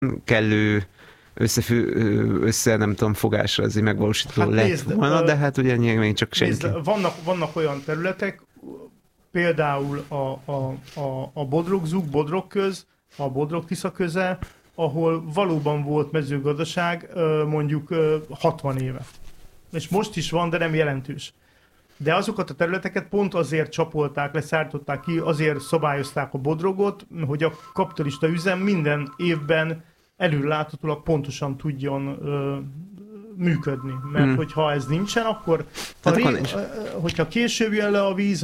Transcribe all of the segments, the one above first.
kellő nem tudom, fogásra azért megvalósítható lett volna, de hát ugye még csak senki. Vannak olyan területek, például a Bodrog-Zug, Bodrog-Köz, a Bodrog-Tisza köze, ahol valóban volt mezőgazdaság mondjuk 60 éve. És most is van, de nem jelentős. De azokat a területeket pont azért csapolták, leszártották ki, azért szabályozták a Bodrogot, hogy a kapitalista üzem minden évben előreláthatólag pontosan tudjon működni. Mert hogyha ez nincsen, akkor hogyha később jön le a víz,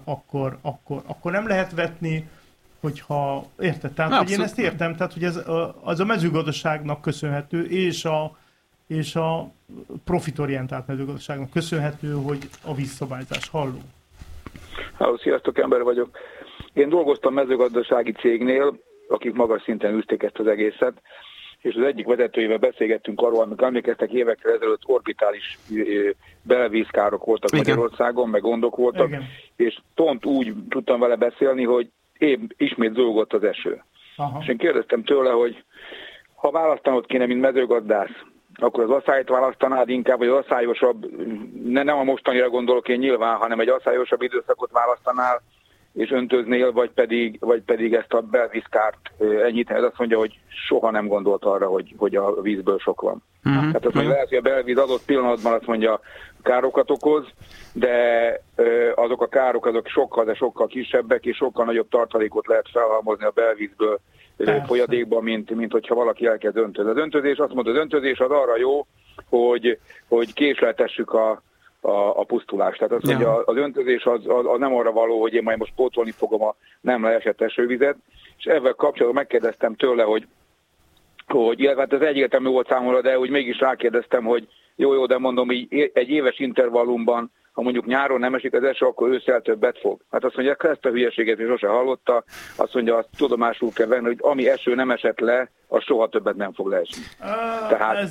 akkor nem lehet vetni, hogyha érted? Tehát, hogy én ezt értem, tehát, hogy ez az a mezőgazdaságnak köszönhető, és a profitorientált mezőgazdaságnak köszönhető, hogy a vízszabályzás. Halló. Sziasztok, ember vagyok. Én dolgoztam mezőgazdasági cégnél, akik magas szinten űzték ezt az egészet, és az egyik vezetőjével beszélgettünk arról, amikor emlékeztek, évekkel ezelőtt orbitális belvízkárok voltak Magyarországon, meg gondok voltak, igen. És pont úgy tudtam vele beszélni, hogy ismét zúgott az eső. Aha. És én kérdeztem tőle, hogy ha választanod kéne, mint mezőgazdász, akkor az aszályt választanád inkább, vagy az aszályosabb, nem a mostanira gondolok én nyilván, hanem egy aszályosabb időszakot választanál, és öntöznél, vagy pedig ezt a belvízkárt enyhíteni. Azt mondja, hogy soha nem gondolt arra, hogy a vízből sok van. Tehát azt mondja, lehet, hogy a belvíz adott pillanatban azt mondja, károkat okoz, de azok a károk azok sokkal kisebbek, és sokkal nagyobb tartalékot lehet felhalmozni a belvízből folyadékba, mint hogyha valaki elkezd öntözni. Az öntözés, azt mondta, az öntözés az arra jó, hogy késleltessük a pusztulást. Tehát azt mondja, az öntözés az nem arra való, hogy én majd most pótolni fogom a nem leesett esővizet, és ezzel kapcsolatban megkérdeztem tőle, hogy illetve hát ez egyértelmű volt számomra, de úgy mégis rákérdeztem, hogy jó, de mondom, így egy éves intervallumban, ha mondjuk nyáron nem esik az eső, akkor ősszel többet fog. Hát azt mondja, ezt a hülyeséget is sose hallotta, azt mondja, azt tudomásul kell venni, hogy ami eső nem esett le, az soha többet nem fog leesni. Tehát,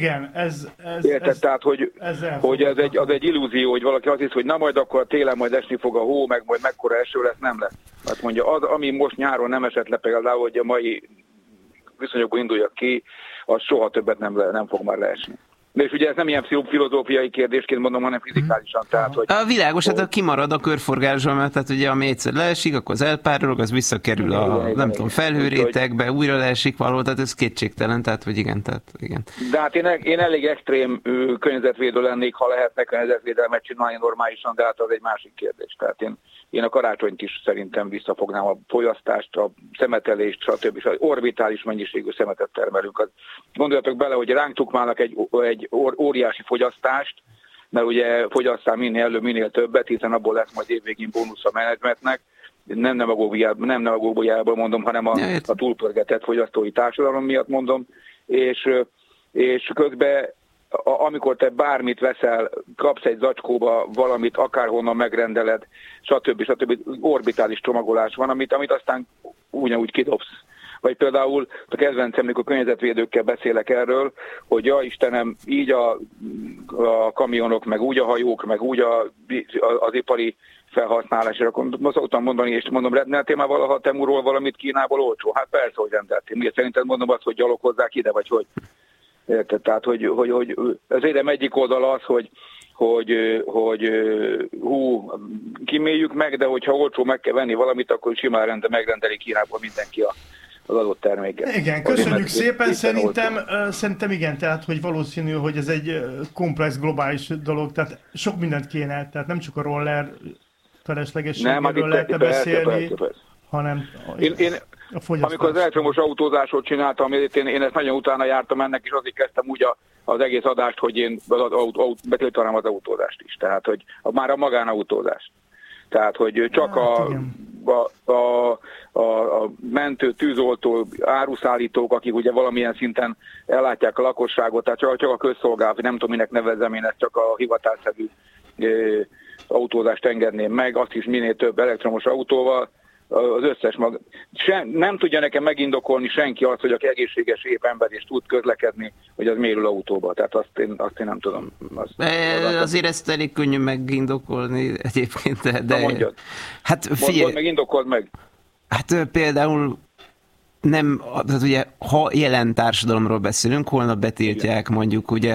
tehát, hogy az egy illúzió, hogy valaki azt hisz, hogy na majd akkor a télen majd esni fog a hó, meg majd mekkora eső lesz, nem lesz. Hát mondja, ami most nyáron nem esett le például, hogy a mai viszonyokból induljak ki, az soha többet nem fog már leesni. De és ugye ez nem ilyen filozófiai kérdésként mondom, hanem fizikálisan. Tehát, hogy, világos, hát kimarad a körforgásban, mert tehát ugye ami egyszer leesik, akkor az elpárolog, az visszakerül nem tudom, felhőrétegbe, újra leesik valahol, tehát ez kétségtelen, tehát hogy igen. De hát én elég extrém környezetvédő lennék, ha lehetne környezetvédelmet csinálni normálisan, de hát az egy másik kérdés. Tehát én a karácsonyt is szerintem visszafognám, a fogyasztást, a szemetelést, stb. Orbitális mennyiségű szemetet termelünk. Gondoljatok bele, hogy ránk tukmálnak egy óriási fogyasztást, mert ugye fogyasszál minél előbb, minél többet, hiszen abból lesz majd évvégén bónusz a menedzsmentnek. Nem demagógiából mondom, hanem a túlpörgetett fogyasztói társadalom miatt mondom, és közben amikor te bármit veszel, kapsz egy zacskóba valamit, akárhonnan megrendeled, stb. Orbitális csomagolás van, amit aztán úgy kidobsz. Vagy például a kedvencem, amikor környezetvédőkkel beszélek erről, hogy ja Istenem, így a kamionok, meg úgy a hajók, meg úgy az ipari felhasználás, és akkor szoktam mondani, és mondom, rendeltél már valaha Temuról valamit Kínából olcsó? Hát persze, hogy rendeltél. Miért szerinted mondom azt, hogy gyalog hozzák ide, vagy hogy? Érted? Tehát, hogy az érem egyik oldal az, hogy kiméljük meg, de hogyha olcsó meg kell venni valamit, akkor simán megrendeli Kínából mindenki az adott terméket. Igen, köszönjük szépen, szerintem igen, tehát, hogy valószínű, hogy ez egy komplex, globális dolog, tehát sok mindent kéne, tehát nem csak a roller feleslegességéről lehetne beszélni, hanem a fogyasztás. Amikor az elektromos autózásot csináltam, én ezt nagyon utána jártam ennek, és azért kezdtem úgy az egész adást, hogy én betiltanám az autózást is, tehát, hogy már a magánautózást. Tehát, hogy csak a mentő, tűzoltó, áruszállítók, akik ugye valamilyen szinten ellátják a lakosságot, tehát csak a közszolgálat, nem tudom, minek nevezzem én, ezt csak a hivatásszerű autózást engedném meg, azt is minél több elektromos autóval, az összes nem tudja nekem megindokolni senki azt, hogy aki egészséges épp ember és tud közlekedni, hogy az miért ül autóba. Tehát azt én nem tudom. Azért ezt elég könnyű megindokolni egyébként, de... Na mondjad. Hát figyelj... Megindokold meg. Hát például nem, tehát ugye, ha jelen társadalomról beszélünk, holnap betiltják mondjuk ugye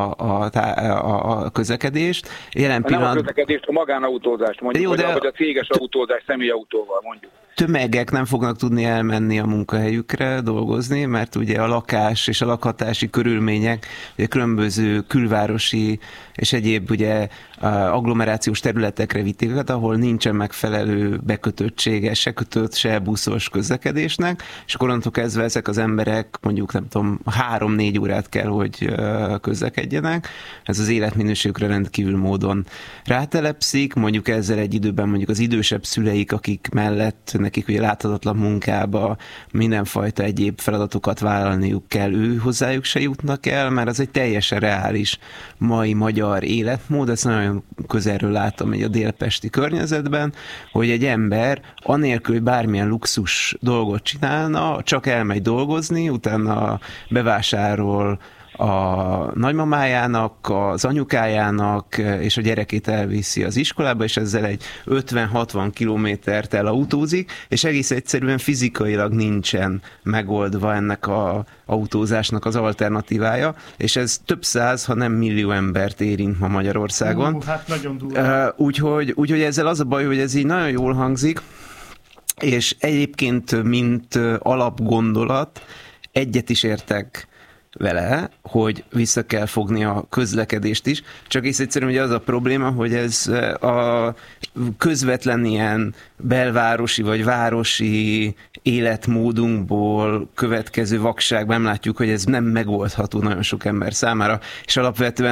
a közlekedést. Jelen nem a közlekedést, a magánautózást mondjuk, jó, vagy a céges autózás személyautóval mondjuk. Tömegek nem fognak tudni elmenni a munkahelyükre dolgozni, mert ugye a lakás és a lakhatási körülmények, ugye különböző külvárosi és egyéb ugye agglomerációs területekre vitik őket, ahol nincsen megfelelő bekötöttsége, se kötött, se buszos közlekedésnek, és akkor onnantól kezdve ezek az emberek mondjuk nem tudom, 3-4 órát kell, hogy közlekedjenek. Ez az életminőségükre rendkívül módon rátelepszik, mondjuk ezzel egy időben mondjuk az idősebb szüleik, akik mellett nekik ugye láthatatlan munkába mindenfajta egyéb feladatokat vállalniuk kell, ő hozzájuk se jutnak el, mert az egy teljesen reális mai magyar életmód, ezt nagyon közelről látom egy a délpesti környezetben, hogy egy ember anélkül, hogy bármilyen luxus dolgot csinálna, csak elmegy dolgozni, utána bevásárol a nagymamájának, az anyukájának, és a gyerekét elviszi az iskolába, és ezzel egy 50-60 kilométert elautózik, és egész egyszerűen fizikailag nincsen megoldva ennek az autózásnak az alternatívája, és ez több száz, ha nem millió embert érint ma Magyarországon. Hát nagyon durva. Úgyhogy ezzel az a baj, hogy ez így nagyon jól hangzik, és egyébként, mint alapgondolat, egyet is értek vele, hogy vissza kell fogni a közlekedést is, csak is egyszerűen ugye az a probléma, hogy ez a közvetlen ilyen belvárosi vagy városi életmódunkból következő vakságban nem látjuk, hogy ez nem megoldható nagyon sok ember számára, és alapvetően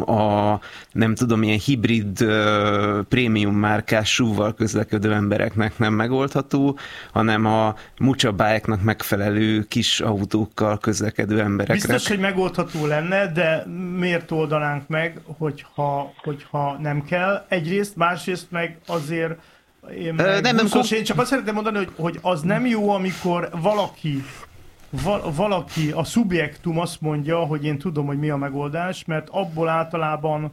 nem tudom, ilyen hibrid prémium márkás SUV-val közlekedő embereknek nem megoldható, hanem a mucsabályeknak megfelelő kis autókkal közlekedő embereknek. Biztos, hogy megoldható lenne, de miért oldanánk meg, hogyha nem kell? Egyrészt, másrészt meg azért én csak azt szeretném mondani, hogy az nem jó, amikor valaki, a szubjektum azt mondja, hogy én tudom, hogy mi a megoldás, mert abból általában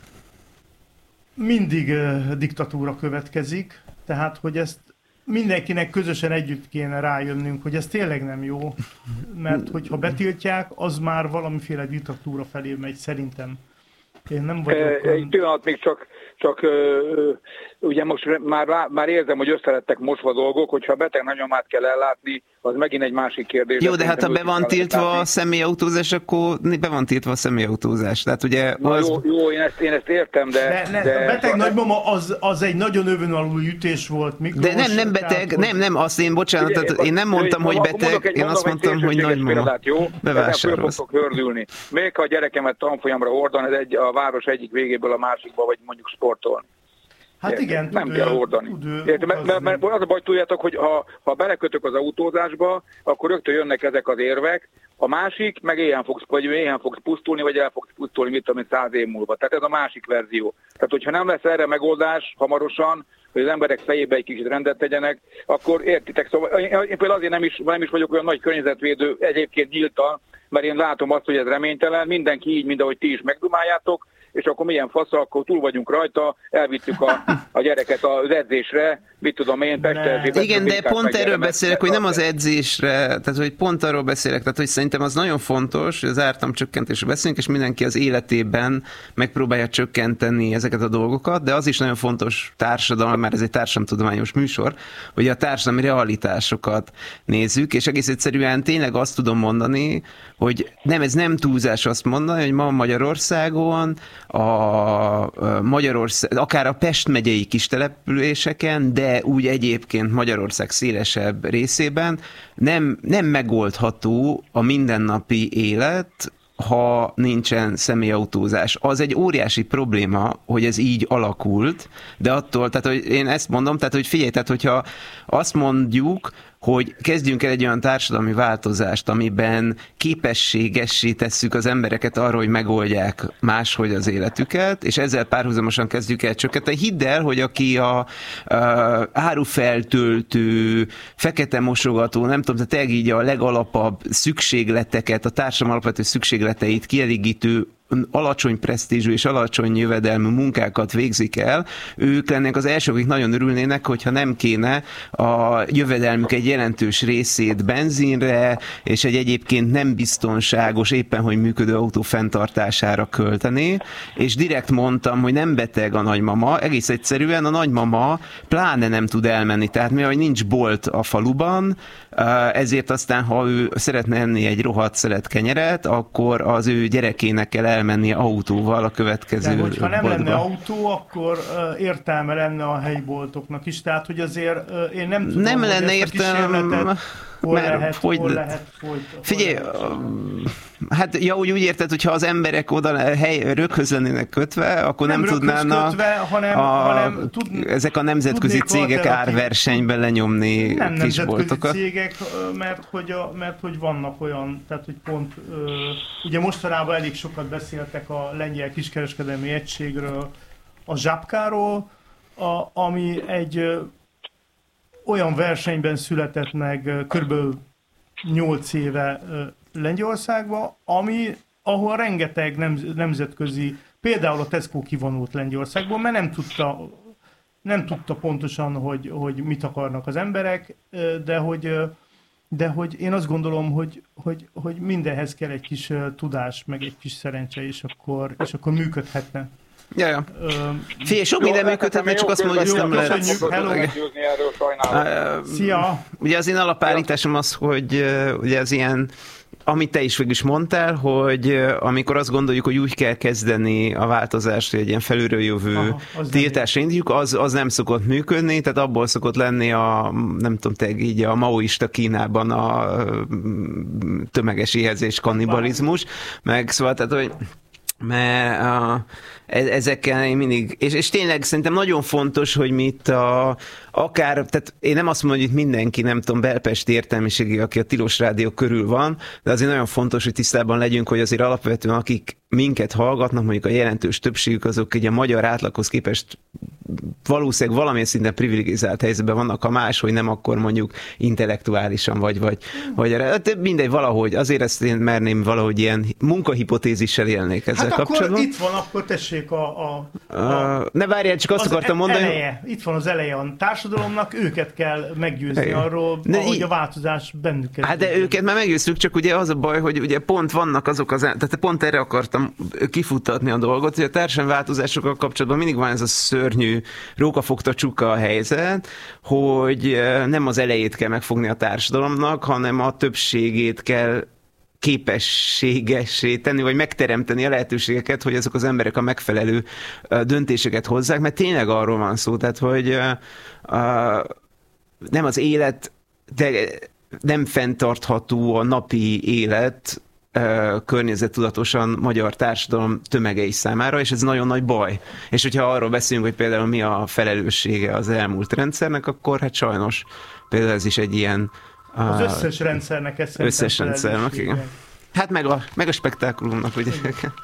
mindig diktatúra következik, tehát hogy ezt mindenkinek közösen együtt kéne rájönnünk, hogy ez tényleg nem jó, mert hogyha betiltják, az már valamiféle diktatúra felé megy, szerintem. Én nem vagyok... Egy pillanat még csak ugye most már érzem, hogy összelettek mosva dolgok, hogyha beteg nagyomát kell ellátni, az megint egy másik kérdés. Jó, de hát ha be van tiltva a személyautózás, akkor be van tiltva a személyautózás. Tehát ugye jó, én ezt értem, de... A beteg nagymama az egy nagyon övönalúl ütés volt, Miklós. De nem beteg, nem, azt én, bocsánat, tehát én nem mondtam, hogy beteg, én azt mondtam, hogy nagymama. Bevásárolsz. Ezzel föl hördülni. Még ha a gyerekemet tanfolyamra hordan, ez a város egyik végéből a másikba, vagy mondjuk sportolni. Hát igen, nem kell hordani. Mert az a baj, tudjátok, hogy ha belekötök az autózásba, akkor rögtön jönnek ezek az érvek, a másik meg éhen fogsz pusztulni, vagy el fogsz pusztulni, mit tudom én, 100 év múlva. Tehát ez a másik verzió. Tehát, hogyha nem lesz erre megoldás hamarosan, hogy az emberek fejébe egy kicsit rendet tegyenek, akkor értitek. Szóval én például azért nem is vagyok olyan nagy környezetvédő egyébként nyíltan, mert én látom azt, hogy ez reménytelen, mindenki így, mint ahogy ti is megdumáljátok, és akkor milyen fasz, akkor túl vagyunk rajta, elvittük a gyereket az edzésre, mit tudom én, Pesterzsébet. Igen, de pont erről beszélek, hogy nem az edzésre, tehát hogy pont arról beszélek, tehát hogy szerintem az nagyon fontos, hogy az ártalomcsökkentésről beszélünk, és mindenki az életében megpróbálja csökkenteni ezeket a dolgokat, de az is nagyon fontos társadalom, mert ez egy társadalomtudományos műsor, hogy a társadalmi realitásokat nézzük, és egész egyszerűen tényleg azt tudom mondani, hogy ez nem túlzás azt mondani, hogy ma Magyarországon akár a Pest megyei kis településeken, de úgy egyébként Magyarország szélesebb részében nem megoldható a mindennapi élet, ha nincsen személyautózás. Az egy óriási probléma, hogy ez így alakult, de attól, tehát hogy én ezt mondom, tehát hogy figyelj, tehát hogyha azt mondjuk, hogy kezdjünk el egy olyan társadalmi változást, amiben képességessé tesszük az embereket arra, hogy megoldják máshogy az életüket, és ezzel párhuzamosan kezdjük el csökkenteni. Hidd el, hogy aki a árufeltöltő, fekete mosogató, nem tudom, tehát így a legalapabb szükségleteket, a társadalom alapvető szükségleteit kielégítő alacsony presztízsű és alacsony jövedelmű munkákat végzik el, ők lennének az elsők, akik nagyon örülnének, hogyha nem kéne a jövedelmük egy jelentős részét benzinre, és egy egyébként nem biztonságos, éppen hogy működő autó fenntartására költeni, és direkt mondtam, hogy nem beteg a nagymama, egész egyszerűen a nagymama pláne nem tud elmenni, tehát mivel nincs bolt a faluban, ezért aztán, ha ő szeretne enni egy rohadt szelet kenyeret, akkor az ő gyerekének kell elmenni autóval a következő de hogyha nem boltba. lenne autó, akkor értelme lenne a helyi boltoknak is, tehát hogy azért én nem tudom, nem hogy lenne ezt a kísérletet hol lehet folytatni. Figyelj, hát ja, úgy érted, hogyha az emberek oda röghöz lennének kötve, akkor nem tudnának kötve, hanem ezek a nemzetközi cégek árversenyben lenyomni nem kisboltokat. nemzetközi cégek, mert hogy vannak olyan, tehát hogy pont, ugye mostanában elég sokat beszéltek a lengyel kiskereskedelmi egységről, a Zsapkáról, ami egy olyan versenyben született meg kb. 8 éve Lengyelországban, ahol rengeteg nemzetközi, például a Tesco kivonult Lengyelországból, mert nem tudta pontosan, hogy mit akarnak az emberek, de hogy én azt gondolom, hogy mindenhez kell egy kis tudás, meg egy kis szerencse, és akkor működhetne. Ja. Figyelj, sok minden működhetne, csak azt mondom, hogy ezt nem lehet. Szia! Ugye az én alapállításom az, hogy ugye az ilyen, amit te is végül is mondtál, hogy amikor azt gondoljuk, hogy úgy kell kezdeni a változást, hogy egy ilyen felülről jövő tiltásra indítjuk, az nem szokott működni, tehát abból szokott lenni nem tudom, így a maoista Kínában a tömeges éhezés, kannibalizmus, meg szóval, tehát, hogy mert ezekkel én mindig, és tényleg szerintem nagyon fontos, hogy mi itt akár, tehát én nem azt mondom, hogy itt mindenki, nem tudom, belpesti értelmiségi, aki a Tilos Rádió körül van, de azért nagyon fontos, hogy tisztában legyünk, hogy azért alapvetően akik minket hallgatnak, mondjuk a jelentős többségük, azok így a magyar átlaghoz képest valószínűleg valamilyen szinten privilegizált helyzetben vannak, ha máshogy nem, akkor mondjuk intellektuálisan vagy mindegy, valahogy, azért ezt én merném valahogy ilyen munkahipotézissel élnék ezzel kapcsolatban. Hát akkor itt van, akkor tessék ne várjál, csak azt akartam mondani. Eleje. Itt van az eleje a társadalomnak, őket kell meggyőzni arról, hogy a változás bennük kell. Hát de őket már meggyőztük, csak ugye az a baj, hogy ugye pont vannak azok tehát pont erre akartam kifuttatni a dolgot, hogy a társadalmi változásokkal kapcsolatban mindig van ez a szörnyű rókafogta csuka a helyzet, hogy nem az elejét kell megfogni a társadalomnak, hanem a többségét kell képességessé tenni, vagy megteremteni a lehetőségeket, hogy azok az emberek a megfelelő döntéseket hozzák, mert tényleg arról van szó, tehát, hogy nem az élet, de nem fenntartható a napi élet környezettudatosan magyar társadalom tömegei számára, és ez nagyon nagy baj. És hogyha arról beszélünk, hogy például mi a felelőssége az elmúlt rendszernek, akkor hát sajnos például ez is egy ilyen az összes rendszernek ez összes rendszernek, igen. Hát meg a spektákulumnak, ugye.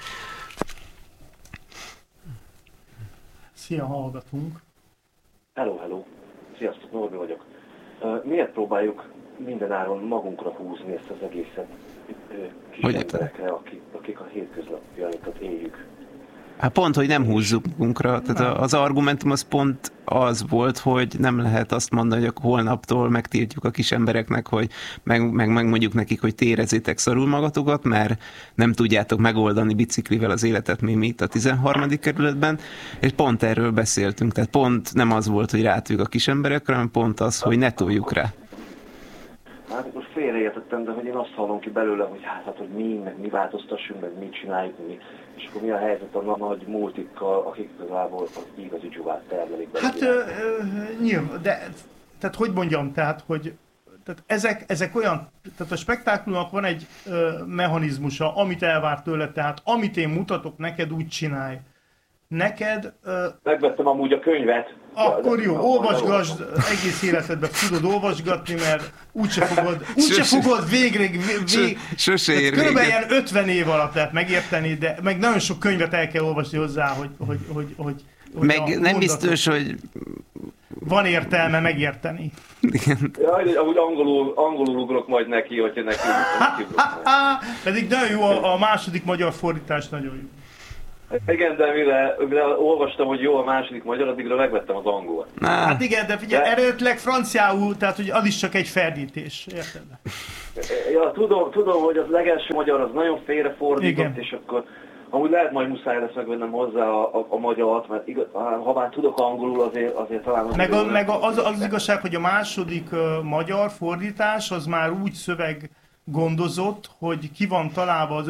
Szia, hallgatunk. Hello. Sziasztok, Norbi vagyok. Miért próbáljuk mindenáron magunkra húzni ezt az egészet kis emberekre, akik a hétköznapjainkat éljük? Hát pont, hogy nem húzzuk magunkra. Tehát az argumentum az pont az volt, hogy nem lehet azt mondani, hogy holnaptól megtiltjuk a kis embereknek, hogy megmondjuk nekik, hogy ti érezzétek szarul magatokat, mert nem tudjátok megoldani biciklivel az életet, mi itt a 13. kerületben, és pont erről beszéltünk. Tehát pont nem az volt, hogy rátűjük a kis emberekre, hanem pont az, hogy ne toljuk rá. Hát most félreértettem, de hogy én azt hallom ki belőle, hogy hogy mi változtassunk, meg mit csináljuk, és akkor mi a helyzet a nagy multikkal, akik igazából az igazi dzsuvát termelik belőle. Hát nyilván, de tehát hogy mondjam, tehát ezek olyan, tehát a spektákulumnak van egy mechanizmusa, amit elvár tőle, tehát amit én mutatok neked, úgy csinálj. Neked... Megvettem amúgy a könyvet. Akkor jó, olvasgasd, egész életedben tudod olvasgatni, mert úgyse fogod végre Sose ér körülbelül ilyen 50 év alatt lehet megérteni, de meg nagyon sok könyvet el kell olvasni hozzá, hogy meg nem biztos, hogy van értelme megérteni. Jaj, amúgy angolul ugrok majd neki, hogyha neki Pedig nagyon jó, a második magyar fordítás nagyon jó. Igen, de mire olvastam, hogy jó a második magyar, addigra megvettem az angolt. Hát igen, de figyelj, eredetileg franciául, tehát hogy az is csak egy ferdítés, érted? Ja, tudom, hogy az legelső magyar az nagyon félrefordított, igen. És akkor amúgy lehet majd muszáj lesz megvennem hozzá a magyart, mert ha már tudok angolul, azért talán... Meg az igazság, hogy a második magyar fordítás az már úgy szöveg gondozott, hogy ki van találva az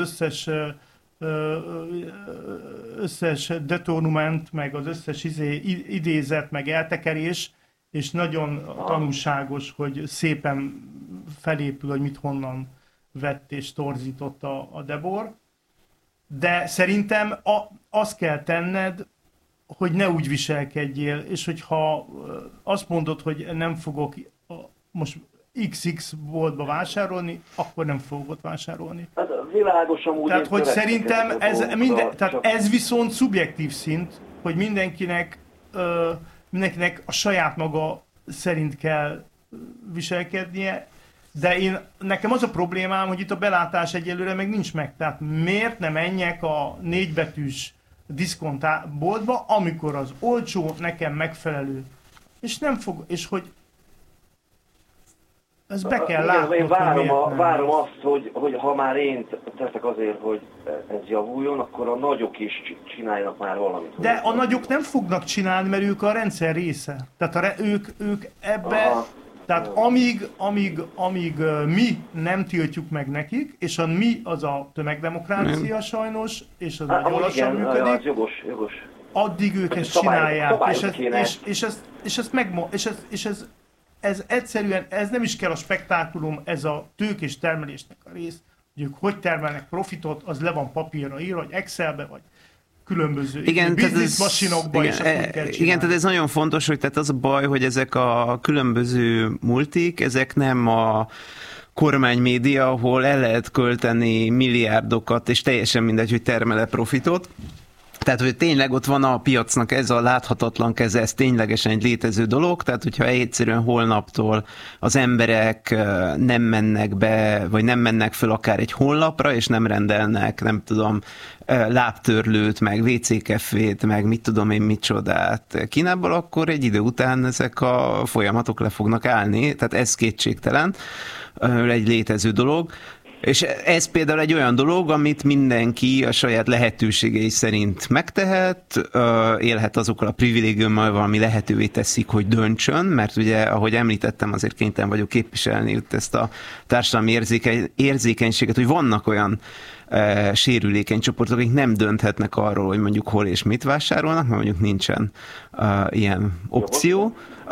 összes detournement, meg az összes idézet, meg eltekerés, és nagyon tanulságos, hogy szépen felépül, hogy mit honnan vett és torzított a Debor. De szerintem azt kell tenned, hogy ne úgy viselkedjél, és hogyha azt mondod, hogy nem fogok most XX boltba vásárolni, akkor nem fogok ott vásárolni. Hát világosan úgy. Tehát, hogy szerintem ez viszont szubjektív szint, hogy mindenkinek a saját maga szerint kell viselkednie, de nekem az a problémám, hogy itt a belátás egyelőre meg nincs meg. Tehát miért nem menjek a 4 betűs diszkontboltba, amikor az olcsó, nekem megfelelő. És nem fog, és hogy ez be kell látnod. Én várom azt, hogy ha már én teszek azért, hogy ez javuljon, akkor a nagyok is csináljanak már valamit. De a nagyok nem fognak csinálni, mert ők a rendszer része. Tehát ők ebbe... Aha. Tehát amíg mi nem tiltjuk meg nekik, és a mi az a tömegdemokrácia sajnos, és az nagyon lassan működik, az jogos. Addig ők ezt csinálják, ez egyszerűen, ez nem is kell a spektákulum, ez a tőkés termelésnek a rész, hogy ők hogy termelnek profitot, az le van papírra írva, vagy Excelbe, vagy különböző bizniszmasinokban is ezt kell csinálni. Igen, tehát ez nagyon fontos, hogy tehát az a baj, hogy ezek a különböző multik, ezek nem a kormánymédia, ahol el lehet költeni milliárdokat, és teljesen mindegy, hogy termel-e profitot. Tehát, hogy tényleg ott van a piacnak ez a láthatatlan keze, ez ténylegesen egy létező dolog, tehát hogyha egyszerűen holnaptól az emberek nem mennek be, vagy nem mennek föl akár egy honlapra, és nem rendelnek, nem tudom, lábtörlőt, meg WC-kefét, meg mit tudom én micsodát Kínából, akkor egy idő után ezek a folyamatok le fognak állni, tehát ez kétségtelen, egy létező dolog. És ez például egy olyan dolog, amit mindenki a saját lehetőségei szerint megtehet, élhet azokkal a privilégiummal, ami lehetővé teszik, hogy döntsön, mert ugye, ahogy említettem, azért kénytelen vagyok képviselni itt ezt a társadalmi érzékenységet, hogy vannak olyan sérülékeny csoportok, akik nem dönthetnek arról, hogy mondjuk hol és mit vásárolnak, mert mondjuk nincsen ilyen opció.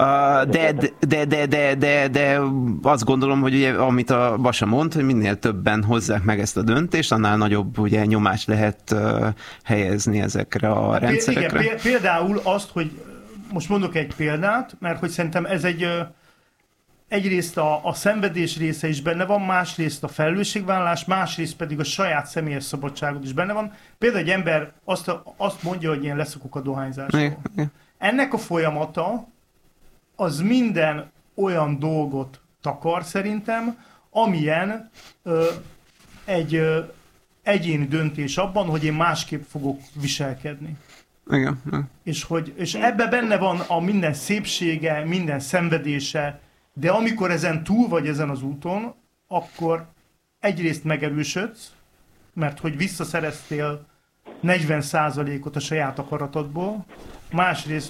De azt gondolom, hogy ugye, amit a Basa mond, hogy minél többen hozzák meg ezt a döntést, annál nagyobb ugye, nyomást lehet helyezni ezekre a rendszerekre. Igen, például azt, hogy most mondok egy példát, mert hogy szerintem ez egyrészt a szenvedés része is benne van, másrészt a felelősségvállalás, másrészt pedig a saját személyes szabadságot is benne van. Például egy ember azt mondja, hogy én leszokok a dohányzásról. Ennek a folyamata az minden olyan dolgot takar szerintem, amilyen egy egyéni döntés abban, hogy én másképp fogok viselkedni. Igen. És ebben benne van a minden szépsége, minden szenvedése, de amikor ezen túl vagy ezen az úton, akkor egyrészt megerősödsz, mert hogy visszaszereztél 40%-ot a saját akaratodból, másrészt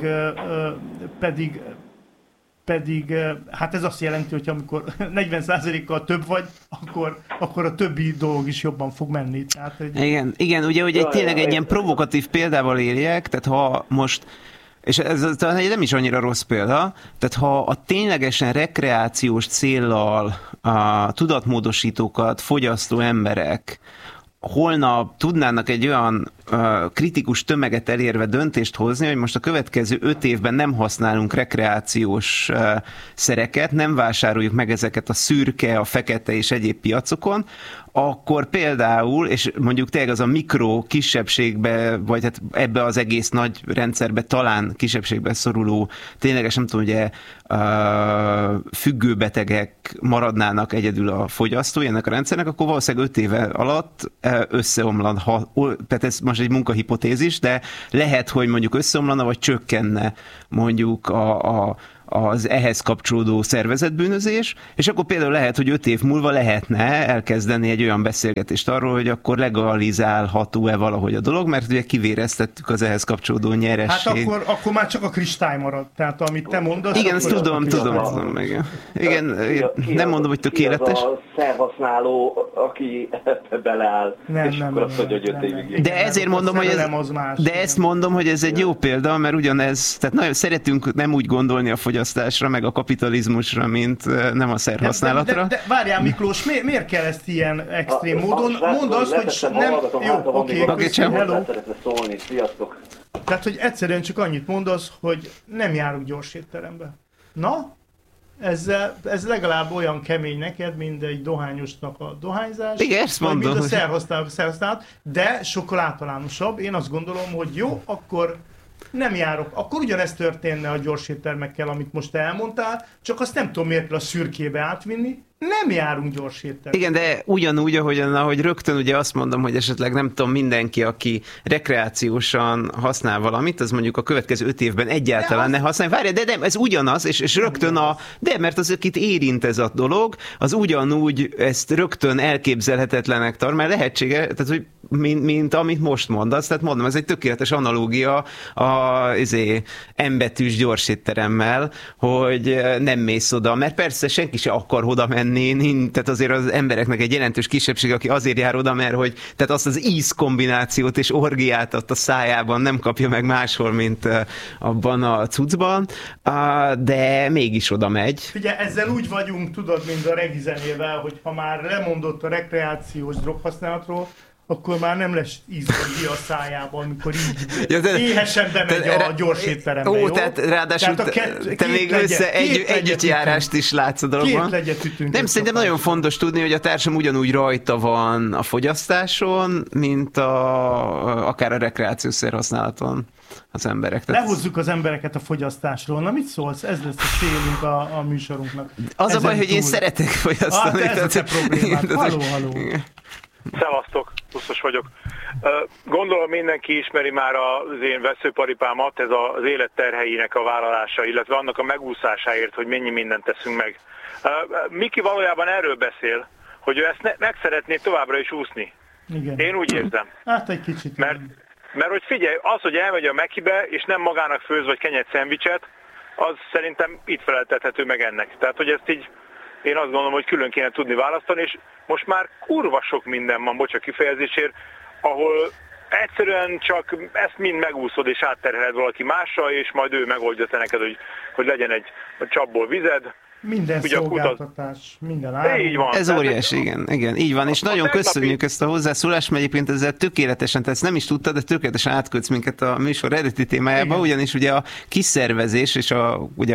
pedig hát ez azt jelenti, hogy amikor 40%-kal több vagy, akkor a többi dolog is jobban fog menni. Tehát, igen, ugye hogy tényleg egy ilyen provokatív példával éljek, tehát ha most, és ez talán nem is annyira rossz példa, tehát ha a ténylegesen rekreációs céllal a tudatmódosítókat fogyasztó emberek holnap tudnának egy olyan kritikus tömeget elérve döntést hozni, hogy most a következő 5 évben nem használunk rekreációs szereket, nem vásároljuk meg ezeket a szürke, a fekete és egyéb piacokon, akkor például, és mondjuk tényleg az a mikro kisebbségbe, vagy hát ebbe az egész nagy rendszerbe talán kisebbségbe szoruló, tényleges, nem tudom, ugye függőbetegek maradnának egyedül a fogyasztói ennek a rendszernek, akkor valószínűleg 5 éve alatt összeomlan, tehát ez most egy munkahipotézis, de lehet, hogy mondjuk összeomlana, vagy csökkenne mondjuk az ehhez kapcsolódó szervezetbűnözés, és akkor például lehet, hogy 5 év múlva lehetne elkezdeni egy olyan beszélgetést arról, hogy akkor legalizálható-e valahogy a dolog, mert ugye kivéreztettük az ehhez kapcsolódó nyeresség. Hát akkor már csak a kristály marad, tehát amit te mondasz... Igen, ezt tudom. Igen, nem mondom, hogy tökéletes. Az a szerhasználó, aki beleáll, és akkor azt mondja, hogy 5 évig. De ezért mondom, hogy ezt mondom, hogy ez egy jó példa, mert ugyanez, tehát nagyon szeretünk nem úgy gondolni a fogyasztásra, meg a kapitalizmusra, mint nem a szerhasználatra. De várjál, Miklós, miért kell ezt ilyen extrém módon? Mondd azt, hogy nem... Jó, oké, hello. Szólni, sziasztok. Tehát, hogy egyszerűen csak annyit mondasz, hogy nem járok gyors étterembe. Na? Ez legalább olyan kemény neked, mint egy dohányosnak a dohányzás. Igen, ezt mondom. Mint a szerhasználat, de sokkal általánosabb. Én azt gondolom, hogy jó, akkor nem járok. Akkor ugyanezt történne a gyors éttermekkel, amit most elmondtál, csak azt nem tudom, miért kell a szürkébe átvinni. Nem járunk gyors éttermekkel. Igen, de ugyanúgy, ahogy rögtön ugye azt mondom, hogy esetleg nem tudom, mindenki, aki rekreációsan használ valamit, az mondjuk a következő 5 évben egyáltalán ne használja. Várj, de nem, ez ugyanaz, és rögtön de mert az, akit érint ez a dolog, az ugyanúgy ezt rögtön elképzelhetetlenek tart, mert lehetséges, tehát, hogy mint amit most mondasz, tehát mondom, ez egy tökéletes analógia az M-betűs gyors étteremmel, hogy nem mész oda, mert persze senki se akar oda menni, tehát azért az embereknek egy jelentős kisebbség, aki azért jár oda, mert hogy tehát azt az ízkombinációt és orgiát ott a szájában nem kapja meg máshol, mint abban a cuccban, de mégis oda megy. Figyelj, ezzel úgy vagyunk, tudod, mint a regizenével, hogy ha már lemondott a rekreációs droghasználatról, akkor már nem lesz ízgondja a szájában, amikor így éhesen bemegy a gyors étterembe, jó? Tehát ráadásul te még együttjárást is látsz a dologban. 2 legyet ütünk. Nem, szerintem nagyon fontos tudni, hogy a társam ugyanúgy rajta van a fogyasztáson, mint akár a rekreációs szerhasználaton az emberek. Lehozzuk az embereket a fogyasztásról. Na mit szólsz? Ez lesz a célunk a műsorunknak. Az a baj, hogy én szeretek fogyasztani. Ez a problémát. Halló. Szevasztok, Buszos vagyok. Gondolom mindenki ismeri már az én veszőparipámat, ez az élet terheinek a vállalása, illetve annak a megúszásáért, hogy mennyi mindent teszünk meg. Miki valójában erről beszél, hogy ő ezt meg szeretné továbbra is úszni. Igen. Én úgy érzem. Hát egy kicsit. Mert hogy figyelj, az, hogy elmegy a Mekibe, és nem magának főz vagy kenyet szendvicset, az szerintem itt feleltethető meg ennek. Tehát, hogy ezt így én azt gondolom, hogy külön kéne tudni választani, és most már kurva sok minden van, bocs a kifejezésért, ahol egyszerűen csak ezt mind megúszod és átterheled valaki másra, és majd ő megoldja te neked, hogy legyen egy csapból vized. Minden ugye szolgáltatás, minden áll. Így van. Ez óriási, igen, így van, és nagyon köszönjük ezt a hozzászólást, mert egyébként ezzel tökéletesen, tehát ezt nem is tudtad, de tökéletesen átkötsz minket a műsor eredeti témájába, ugyanis ugye a kiszervezés és ugye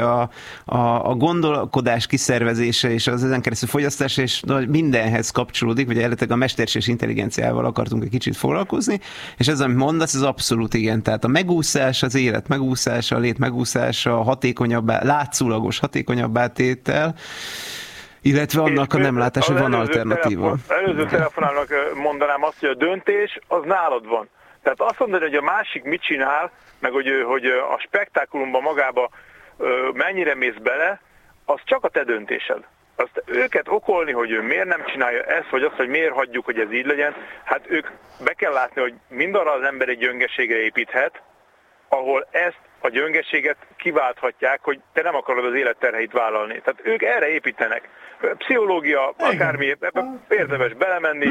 a gondolkodás kiszervezése és az ezen keresztül fogyasztás és mindenhez kapcsolódik, ugye eredetileg a mesterséges intelligenciával akartunk egy kicsit foglalkozni, és ez, amit mondasz, ez abszolút igen, tehát a megúszás, az élet megúszása, a lét megúszása, a hatékonyabbá, látszólagos hatékonyabbá tétel, illetve annak a nem látás, hogy van alternatíva. Előző telefonálnak mondanám azt, hogy a döntés az nálad van. Tehát azt mondani, hogy a másik mit csinál, meg hogy a spektákulumban magába mennyire mész bele, az csak a te döntésed. Azt őket okolni, hogy ő miért nem csinálja ezt, vagy azt, hogy miért hagyjuk, hogy ez így legyen, hát ők be kell látni, hogy mindarra az ember egy gyöngeségre építhet, ahol ezt a gyöngeséget kiválthatják, hogy te nem akarod az életterheit vállalni. Tehát ők erre építenek. Pszichológia, akármi, ebbe érdemes belemenni,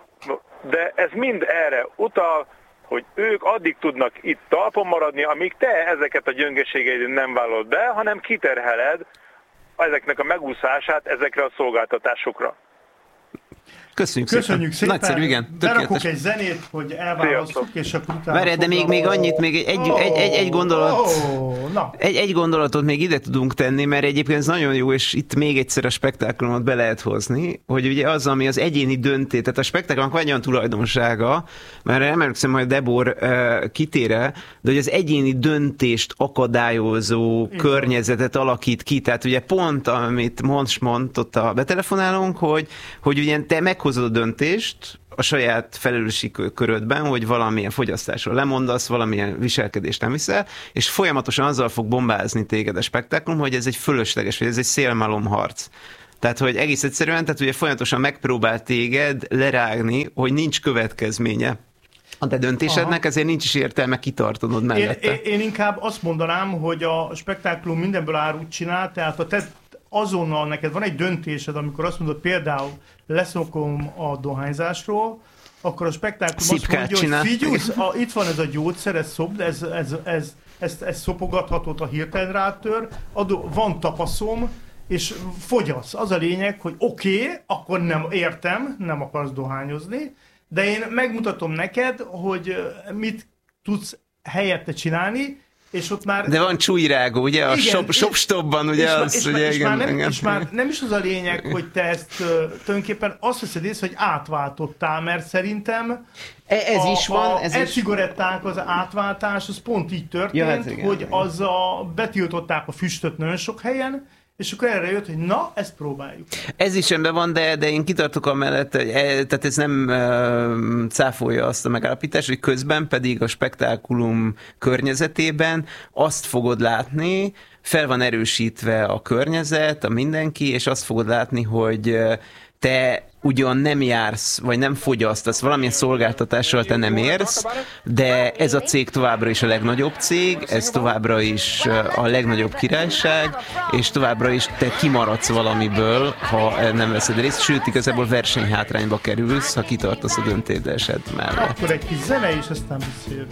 de ez mind erre utal, hogy ők addig tudnak itt talpon maradni, amíg te ezeket a gyöngeségeidet nem vállalod be, hanem kiterheled ezeknek a megúszását ezekre a szolgáltatásokra. Köszönjük szépen. Nagyszerű, igen. Berakok egy zenét, hogy elválasztjuk, és akkor utána... Várj, de még annyit, még egy gondolat. Egy gondolatot még ide tudunk tenni, mert egyébként ez nagyon jó, és itt még egyszer a spektákulumot be lehet hozni, hogy ugye az, ami az egyéni döntés, tehát a spektákulumnak van egy olyan tulajdonsága, mert emlékszem, hogy Debor kitére, de hogy az egyéni döntést akadályozó környezetet alakít ki. Tehát ugye pont, amit most mondott a betelefonálónk, hogy ugye te meghozod a döntést a saját felelősségi körödben, hogy valamilyen fogyasztásról lemondasz, valamilyen viselkedést nem viszel, és folyamatosan azzal fog bombázni téged a spektákulum, hogy ez egy fölösleges, vagy ez egy szélmalomharc. Tehát, hogy egész egyszerűen, tehát ugye folyamatosan megpróbál téged lerágni, hogy nincs következménye a te döntésednek, ezért nincs is értelme kitartanod mellette. Én inkább azt mondanám, hogy a spektákulum mindenből árut csinál, tehát a te azonnal neked van egy döntésed, amikor azt mondod, például leszokom a dohányzásról, akkor a spektákulum azt mondja, hogy figyelsz, itt van ez a gyógyszer, ez szopd, ez szopogathatod, a hirtelen rátör, van tapaszom, és fogyasz. Az a lényeg, hogy oké, akkor nem értem, nem akarsz dohányozni, de én megmutatom neked, hogy mit tudsz helyette csinálni, és ott már... De van csújrágó, ugye? A shop-stopban, ugye és már nem is az a lényeg, hogy te ezt tulajdonképpen azt veszed észre, hogy átváltottál, mert szerintem e-cigaretták az átváltás, az pont így történt, hogy betiltották a füstöt nagyon sok helyen, és akkor erre jött, hogy na, ezt próbáljuk. Ez is rendben van, de én kitartok amellett, tehát ez nem cáfolja azt a megállapítást, hogy közben pedig a spektákulum környezetében azt fogod látni, fel van erősítve a környezet, a mindenki, és azt fogod látni, hogy te ugyan nem jársz, vagy nem fogyasztasz, valamilyen szolgáltatással te nem érsz, de ez a cég továbbra is a legnagyobb cég, ez továbbra is a legnagyobb királyság, és továbbra is te kimaradsz valamiből, ha nem veszed részt, sőt, igazából versenyhátrányba kerülsz, ha kitartasz a döntésed mellett. Akkor egy kis zene, és aztán beszél.